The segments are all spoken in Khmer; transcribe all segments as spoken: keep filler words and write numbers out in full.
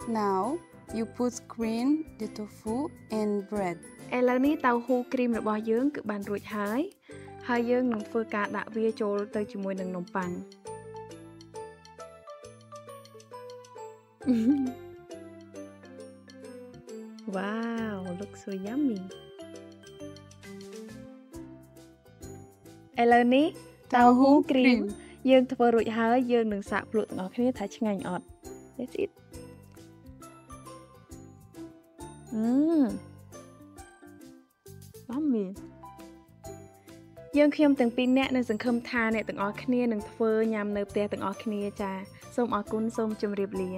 Now you put cream the tofu and bread ឥឡូវនេះតៅហ៊ូគ្រីមរបស់យើងគឺបានរួចហើយហើយយើងនឹងធ្វើការដាក់វាចូលទៅជាមួយនឹងនំប៉័ង Wow, looks so yummy ឥឡូវនេះតៅហ៊ូគ្រីមយើងធ្វើរួចហើយយើងនឹងសាកភ្លក់ទាំងអស់គ្នាថាឆ្ងាញ់អត់ Let's eat អឺ Yummy យើងខ្ញុំទាំងពីរនាក់នឹងសង្ឃឹមថាអ្នកទាំងអស់គ្នានឹងធ្វើញ៉ាំនៅផ្ទះទាំងអស់គ្នាចាសូមអរគុណសូមជម្រាបលា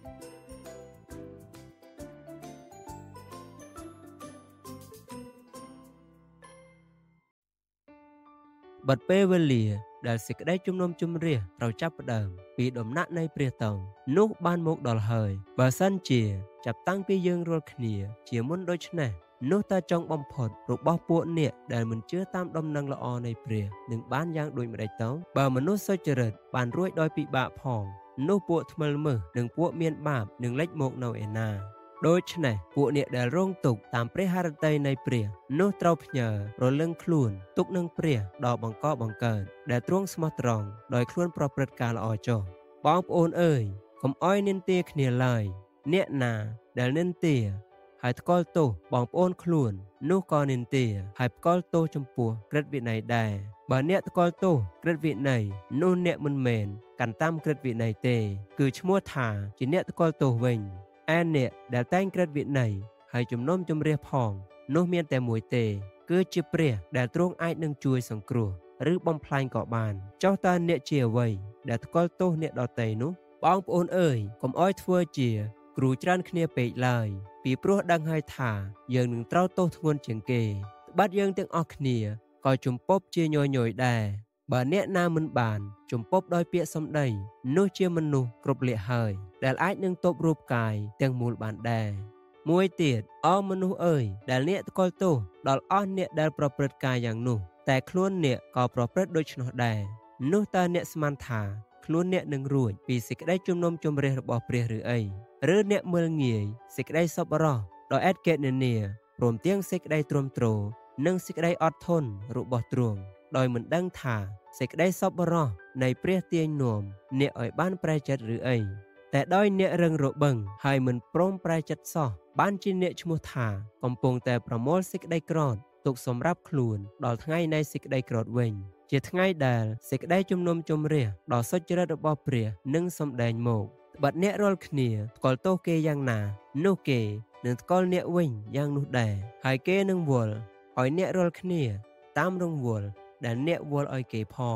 បាត់ពេលវេលាដែលសេចក្តីជំនុំជម្រះត្រូវចាប់ផ្ដើមពីដំណាក់នៃព្រះតោងនោះបានមកដល់ហើយបើសិនជាចាប់តាំងពីយើងរាល់គ្នាជាមុនដូច្នេះនោះតើចុងបំផុតរបស់ពួកអ្នកដែលមិនជឿតាមដំណឹងល្អនៃព្រះនឹងបានយ៉ាងដូចម្ដេចទៅបើមនុស្សសុចរិតបានរួចដោយពិបាកផងនោះពួកថ្មិលមើសនិងពួកមានបាបនឹងលេចមកនៅឯណាដូច្នេះពួកអ្នកដែលរងទុក្ខតាមព្រះハរតីនៃព្រះនោះត្រូវផ្ញើរលឹងខ្លួនទុកនឹងព្រះដល់បង្កបង្កើតដែលទ្រង់ស្មោះត្រង់ដោយខ្លួនប្រព្រឹត្តការល្អចុះបងប្អូនអើយកុំអោយនិន្ទាគ្នាឡើយអ្នកណាដែលនិន្ទាហើយថ្កល់ទោសបងប្អូនខ្លួននោះក៏និន្ទាហើយផ្កល់ទោសចំពោះក្រឹតវិន័យដែរបើអ្នកថ្កល់ទោសក្រឹតវិន័យនោះអ្នកមិនមែនកាន់តាមក្រឹតវិន័យទេគឺឈ្មោះថាជាអ្នកថ្កល់ទោសវិញឯអ្នកដែលតែងក្រឹតវិន័យហើយជំនុំជម្រះផងនោះមានតែមួយទេគឺជាព្រះដែលទ្រង់អាចនឹងជួយសង្គ្រោះឬបំផ្លាញក៏បានចុះតើអ្នកជាអ្វីដែលថ្កល់ទោសអ្នកដទៃនោះបងប្អូនអើយកុំអោយធ្វើជាគ្រូច្រើនគ្នាពេកឡើយពីព្រោះដឹងហើយថាយើងនឹងត្រូវទោសធ្ងន់ជាងគេត្បិតយើងទាំងអស់គ្នាក៏ជំពប់ជាញយញយដែរបើអ្នកណាមិនបានជំពប់ដោយពាក្យសម្ដីនោះជាមនុស្សគ្រប់លក្ខហើយដែលអាចនឹងទប់រូបកាយទាំងមូលបានដែរមួយទៀតអោមនុស្សអើយដែលអ្នកថ្កល់ទោសដល់អស់អ្នកដែលប្រព្រឹត្តការយ៉ាងនោះតែខ្លួនអ្នកក៏ប្រព្រឹត្តដូច្នោះដែរនោះតើអ្នកស្មានថាខ្លួនអ្នកនឹងរួចពីសេចក្តីជំនុំជម្រះរបស់ព្រះឬអីឬអ្នកមើលងាយសេចក្តីសប្បុរសដោយឥតកេតនាព្រមទាំងសេចក្តីទ្រាំទ្រនិងសេចក្តីអត់ធន់របស់ទ្រង់ដោយមិនដឹងថាសេចក្តីសប្បុរសនៃព្រះទាញនាំអ្នកឲ្យបានប្រែចិត្តឬអីតែដោយអ្នករឹងរបឹងហើយមិនព្រមប្រែចិត្តសោះបានជាអ្នកឈ្មោះថាកំពុងតែប្រមូលសេចក្តីក្រោធទុកសម្រាប់ខ្លួនដល់ថ្ងៃនៃសេចក្តីក្រោធវិញជាថ្ងៃដែលសេចក្តីជំនុំជម្រះដ៏សុចរិតរបស់ព្រះនឹងសម្ដែងមកបាត់អ្នករាល់គ្នាថ្កល់ទោសគេយ៉ាងណានោះគេនឹងថ្កល់អ្នកវិញយ៉ាងនោះដែរហើយគេនឹងវល់ឲ្យអ្នករាល់គ្នាតាមរង្វល់ដែលអ្នកវល់ឲ្យគេផង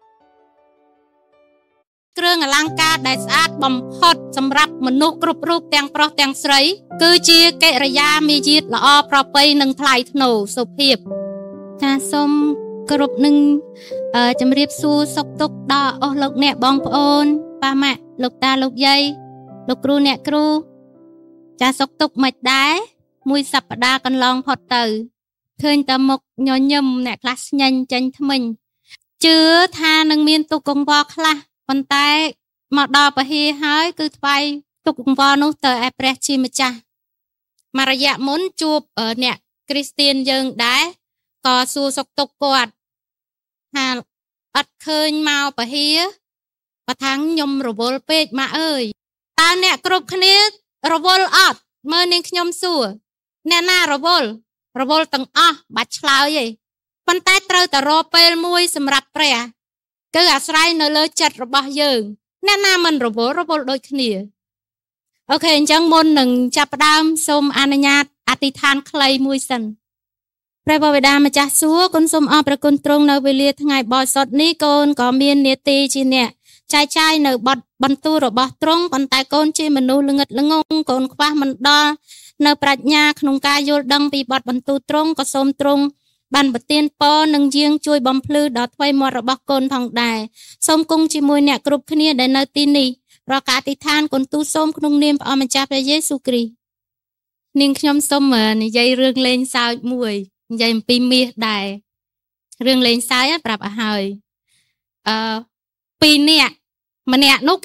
គ្រឿងអលង្ការដែលស្អាតបំផុតសម្រាប់មនុស្សគ្រប់រូបទាំងប្រុសទាំងស្រីគឺជាកិរិយាមាយាទល្អប្រពៃនិងថ្លៃថ្នូរសុភាពចាសូមគ្រប់នឹងជម្រាបសួរសុខទុក្ខដល់អស់លោកអ្នកបងប្អូនប៉ាម៉ាក់លោកតាលោកយាយលោកគ្រូអ្នកគ្រូចាសុខទុក្ខមិនដែរមួយសប្តាហ៍កន្លងផុតទៅឃើញតែមុខញញឹមអ្នកខ្លះស្ញាញ់ចាញ់ថ្មិញជឿថានឹងមានទុកកង្វល់ខ្លះប៉ុន្តែមកដល់ពហិហើយគឺថ្វាយទុកកង្វល់នោះទៅឯព្រះជាម្ចាស់មករយៈមុនជួបអ្នកគ្រីស្ទៀនយើងដែរក៏សួរសុខទុក្ខគាត់ថាអត់ឃើញមកពហិបើថាខ្ញុំរវល់ពេកម៉ាក់អើយតើអ្នកគ្រប់គ្នារវល់អត់មើលនាងខ្ញុំសួរអ្នកណារវល់រវល់ទាំងអស់បាច់ឆ្លើយទេប៉ុន្តែត្រូវតែរកពេលមួយសម្រាប់ព្រះគឺអាស្រ័យនៅលើចិត្តរបស់យើងអ្នកណាមិនរវល់រវល់ដូចគ្នាអូខេអញ្ចឹងមុននឹងចាប់ផ្ដើមសូមអនុញ្ញាតអធិដ្ឋានខ្លីមួយសិនព្រះបិតាម្ចាស់សួគ៌គុណសូមអរព្រគុណទ្រង់នៅវេលាថ្ងៃបរិសុទ្ធនេះកូនក៏មាននាទីជាអ្នកចែកចាយនៅបទបន្ទូលរបស់ទ្រង់ប៉ុន្តែកូនជាមនុស្សល្ងិតល្ងងកូនខ្វះមិនដល់នៅប្រាជ្ញាក្នុងការយល់ដឹងពីបទបន្ទូលទ្រង់ក៏សូមទ្រង់បានប្រទានពរនិងយាងជួយបំភ្លឺដល់ថ្មីមាត់របស់កូនផងដែរសូមគង់ជាមួយអ្នកគ្រប់គ្នាដែលនៅទីនេះប្រកាសអធិដ្ឋានគុណទូលសូមក្នុងនាមព្រះអម្ចាស់ព្រះយេស៊ូវគ្រីស្ទនាងខ្ញុំសូមនិយាយរឿងលេងសើចមួយនិយាយអំពីមាសដែររឿងលេងសើចប្រាប់ឲ្យហើយអឺពីរនាក់ម្នាក់នោះ